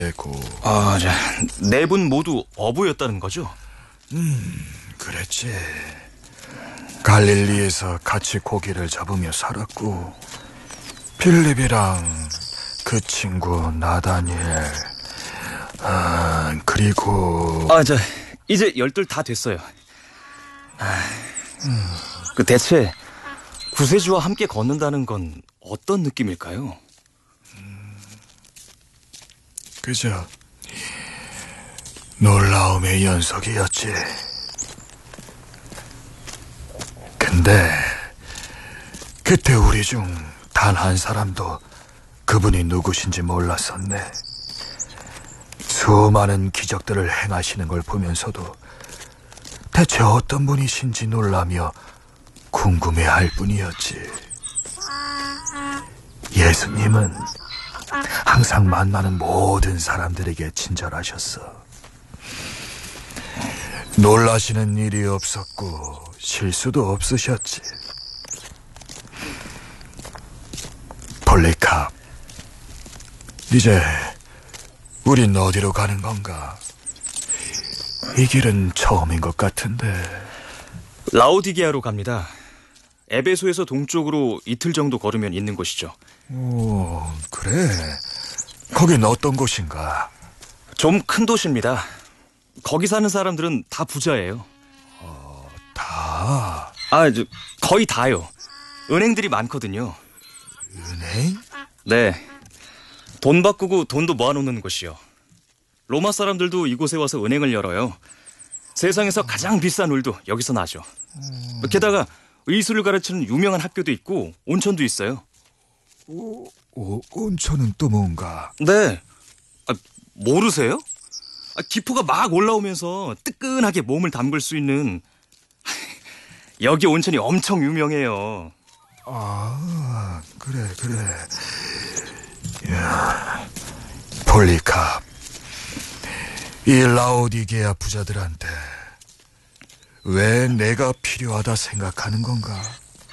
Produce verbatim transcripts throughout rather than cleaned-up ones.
되고. 아, 자, 네 분 모두 어부였다는 거죠? 음, 그랬지. 갈릴리에서 같이 고기를 잡으며 살았고, 필립이랑 그 친구 나다니엘, 아, 그리고... 아, 자, 이제 열둘 다 됐어요. 아, 음, 그 대체 구세주와 함께 걷는다는 건 어떤 느낌일까요? 음, 그저 놀라움의 연속이었지. 근데 그때 우리 중 단 한 사람도 그분이 누구신지 몰랐었네. 수많은 기적들을 행하시는 걸 보면서도 대체 어떤 분이신지 놀라며 궁금해할 뿐이었지. 예수님은 항상 만나는 모든 사람들에게 친절하셨어. 놀라시는 일이 없었고 실수도 없으셨지. 폴리캅, 이제 우린 어디로 가는 건가? 이 길은 처음인 것 같은데. 라오디게아로 갑니다. 에베소에서 동쪽으로 이틀 정도 걸으면 있는 곳이죠. 오, 그래. 거긴 어떤 곳인가? 좀 큰 도시입니다. 거기 사는 사람들은 다 부자예요. 어, 다? 아, 저, 거의 다요. 은행들이 많거든요. 은행? 네. 돈 바꾸고 돈도 모아놓는 곳이요. 로마 사람들도 이곳에 와서 은행을 열어요. 세상에서 가장 비싼 울도 여기서 나죠. 음... 게다가 의술을 가르치는 유명한 학교도 있고 온천도 있어요. 오, 오, 온천은 또 뭔가? 네. 아, 모르세요? 아, 기포가 막 올라오면서 뜨끈하게 몸을 담글 수 있는 여기 온천이 엄청 유명해요. 아, 그래, 그래. 야, 폴리캅, 이 라오디게아 부자들한테 왜 내가 필요하다 생각하는 건가?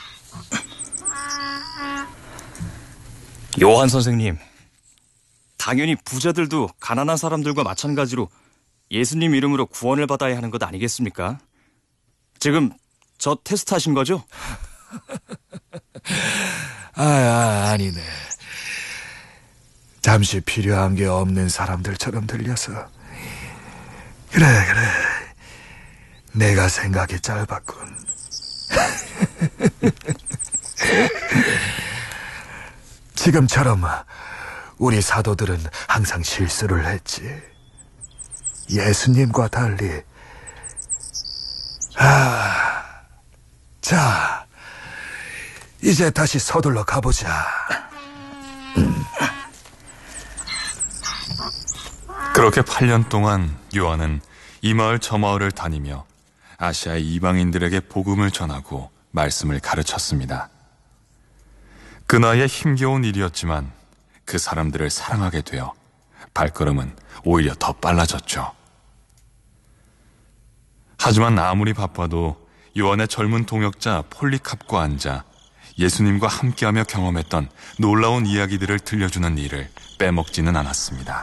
요한 선생님, 당연히 부자들도 가난한 사람들과 마찬가지로 예수님 이름으로 구원을 받아야 하는 것 아니겠습니까? 지금 저 테스트 하신 거죠? 아, 아, 아니네. 잠시 필요한 게 없는 사람들처럼 들려서. 그래, 그래. 내가 생각이 짧았군. 지금처럼 우리 사도들은 항상 실수를 했지. 예수님과 달리. 아, 자, 이제 다시 서둘러 가보자. 그렇게 팔 년 동안 요한은 이 마을 저 마을을 다니며 아시아의 이방인들에게 복음을 전하고 말씀을 가르쳤습니다. 그 나이에 힘겨운 일이었지만 그 사람들을 사랑하게 되어 발걸음은 오히려 더 빨라졌죠. 하지만 아무리 바빠도 요한의 젊은 동역자 폴리캅과 앉아 예수님과 함께하며 경험했던 놀라운 이야기들을 들려주는 일을 빼먹지는 않았습니다.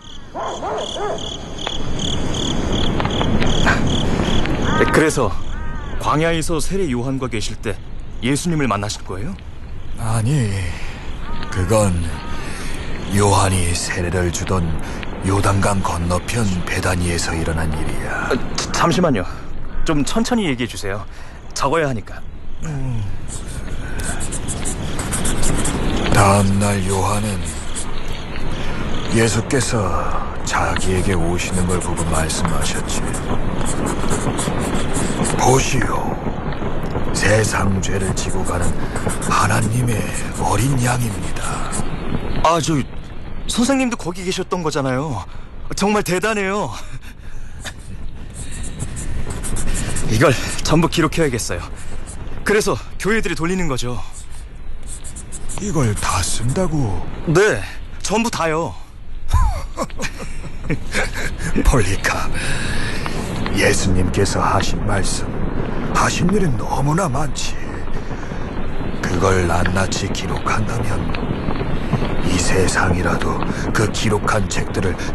그래서 광야에서 세례 요한과 계실 때 예수님을 만나신 거예요? 아니, 그건 요한이 세례를 주던 요단강 건너편 베다니에서 일어난 일이야. 아, 잠시만요. 좀 천천히 얘기해 주세요. 적어야 하니까. 음. 다음날 요한은 예수께서 자기에게 오시는 걸 보고 말씀하셨지. 보시오, 세상 죄를 지고 가는 하나님의 어린 양입니다. 아, 저 선생님도 거기 계셨던 거잖아요. 정말 대단해요. 이걸 전부 기록해야겠어요. 그래서 교회들이 돌리는 거죠. 이걸 다 쓴다고? 네, 전부 다요. 폴리캅, 예수님께서 하신 말씀, 하신 일은 너무나 많지. 그걸 낱낱이 기록한다면 이 세상이라도 그 기록한 책들을